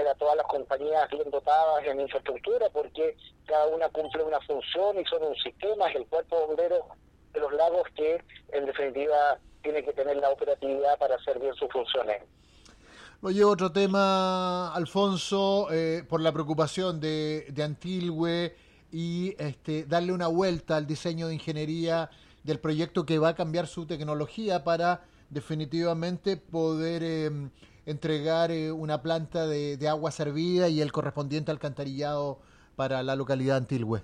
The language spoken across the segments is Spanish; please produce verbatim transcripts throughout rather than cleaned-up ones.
tener a todas las compañías bien dotadas en infraestructura, porque cada una cumple una función y son un sistema, es el cuerpo bombero de los lagos que en definitiva tiene que tener la operatividad para hacer bien sus funciones. Lo llevo otro tema, Alfonso, eh, por la preocupación de, de Antilgüe y este, darle una vuelta al diseño de ingeniería del proyecto que va a cambiar su tecnología para definitivamente poder eh, entregar eh, una planta de, de agua servida y el correspondiente alcantarillado para la localidad de Antilgüe.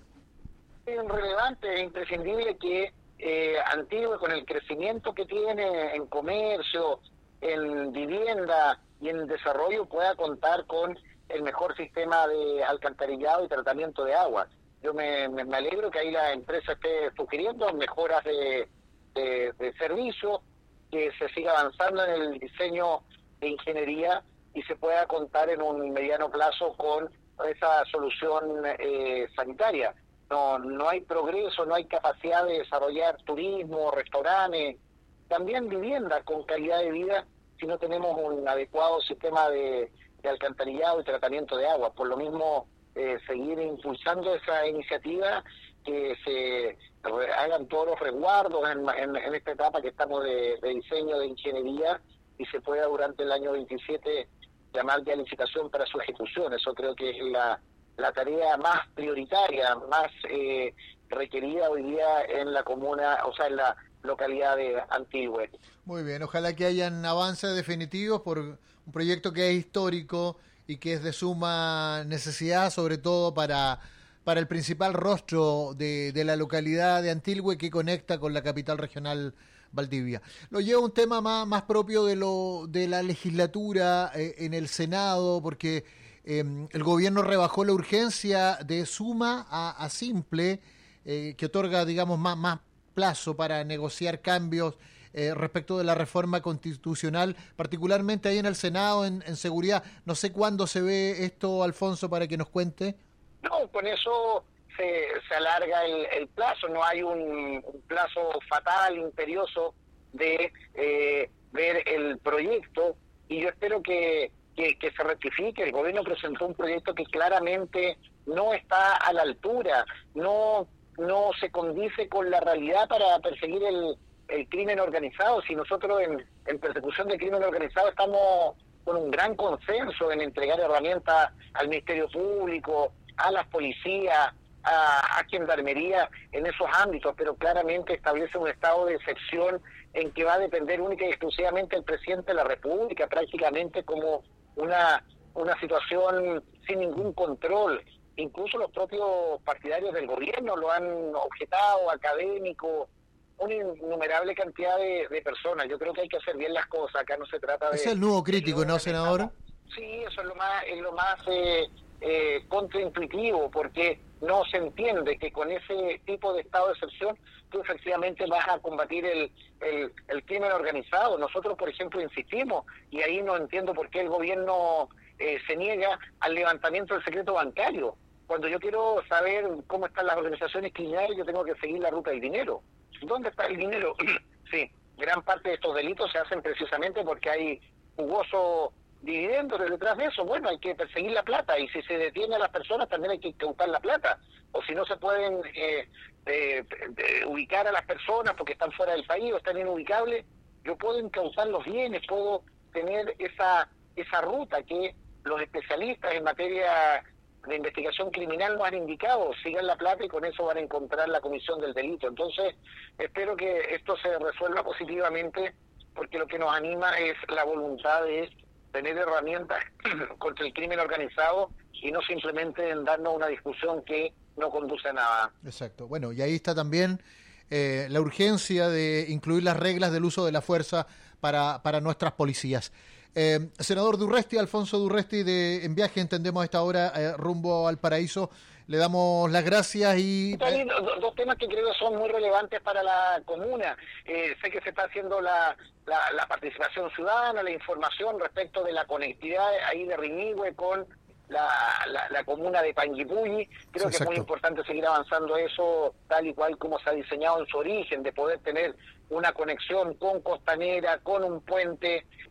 Es relevante, es imprescindible que eh, Antilgüe, con el crecimiento que tiene en comercio, en vivienda y en desarrollo, pueda contar con el mejor sistema de alcantarillado y tratamiento de agua. Yo me, me, me alegro que ahí la empresa esté sugiriendo mejoras de, de, de servicio, que se siga avanzando en el diseño de ingeniería y se pueda contar en un mediano plazo con esa solución eh, sanitaria. No, no hay progreso, no hay capacidad de desarrollar turismo, restaurantes, también vivienda con calidad de vida si no tenemos un adecuado sistema de, de alcantarillado y tratamiento de agua. Por lo mismo, eh, seguir impulsando esa iniciativa, que se hagan todos los resguardos en, en, en esta etapa que estamos de, de diseño de ingeniería y se pueda durante el año veintisiete llamar ya licitación para su ejecución. Eso creo que es la, la tarea más prioritaria, más eh, requerida hoy día en la comuna, o sea, en la localidad de Antilgüe. Muy bien, ojalá que hayan avances definitivos por un proyecto que es histórico y que es de suma necesidad, sobre todo para, para el principal rostro de, de la localidad de Antilgüe, que conecta con la capital regional Valdivia. Lo lleva un tema más, más propio de lo de la legislatura eh, en el Senado, porque eh, el gobierno rebajó la urgencia de suma a, a simple, eh, que otorga, digamos, más, más plazo para negociar cambios eh, respecto de la reforma constitucional, particularmente ahí en el Senado, en, en seguridad. No sé cuándo se ve esto, Alfonso, para que nos cuente. No, con eso se, se alarga el, el plazo, no hay un, un plazo fatal, imperioso de eh, ver el proyecto, y yo espero que, que, que se rectifique. El gobierno presentó un proyecto que claramente no está a la altura, no no se condice con la realidad para perseguir el, el crimen organizado. Si nosotros en, en persecución del crimen organizado estamos con un gran consenso en entregar herramientas al Ministerio Público, a las policías, a, a Gendarmería en esos ámbitos, pero claramente establece un estado de excepción en que va a depender única y exclusivamente del presidente de la República, prácticamente como una, una situación sin ningún control. Incluso los propios partidarios del gobierno lo han objetado, académicos, una innumerable cantidad de, de personas. Yo creo que hay que hacer bien las cosas. Acá no se trata de... Es el nuevo crítico, ¿no, senador? Sí, eso es lo más, es lo más eh, eh, contraintuitivo, porque no se entiende que con ese tipo de estado de excepción tú efectivamente vas a combatir el, el, el crimen organizado. Nosotros, por ejemplo, insistimos, y ahí no entiendo por qué el gobierno eh, se niega al levantamiento del secreto bancario. Cuando yo quiero saber cómo están las organizaciones criminales, yo tengo que seguir la ruta del dinero. ¿Dónde está el dinero? Sí, gran parte de estos delitos se hacen precisamente porque hay jugoso dividendos detrás de eso. Bueno, hay que perseguir la plata, y si se detiene a las personas también hay que incautar la plata, o si no se pueden eh, eh, eh, ubicar a las personas porque están fuera del país o están inubicables, yo puedo incautar los bienes, puedo tener esa esa ruta que los especialistas en materia de investigación criminal nos han indicado. Sigan la plata y con eso van a encontrar la comisión del delito. Entonces espero que esto se resuelva positivamente, porque lo que nos anima es la voluntad de tener herramientas contra el crimen organizado y no simplemente en darnos una discusión que no conduce a nada. Exacto. Bueno, y ahí está también eh, la urgencia de incluir las reglas del uso de la fuerza para, para nuestras policías. Eh, senador Durresti, Alfonso Durresti, de En Viaje, entendemos a esta hora, eh, rumbo al paraíso, le damos las gracias y... También, eh... dos, dos temas que creo que son muy relevantes para la comuna. Eh, sé que se está haciendo la, la, la participación ciudadana, la información respecto de la conectividad ahí de Rinihue con la, la, la comuna de Panguipulli. Creo Exacto. que es muy importante seguir avanzando eso tal y cual como se ha diseñado en su origen, de poder tener una conexión con Costanera, con un puente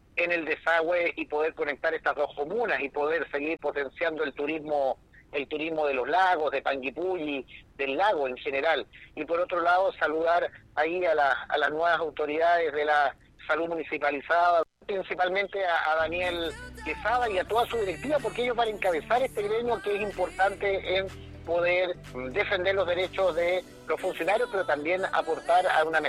en el desagüe y poder conectar estas dos comunas y poder seguir potenciando el turismo el turismo de los lagos, de Panguipulli, del lago en general. Y por otro lado, saludar ahí a, la, a las nuevas autoridades de la salud municipalizada, principalmente a, a Daniel Quesada y a toda su directiva, porque ellos van a encabezar este gremio que es importante en poder defender los derechos de los funcionarios, pero también aportar a una mejor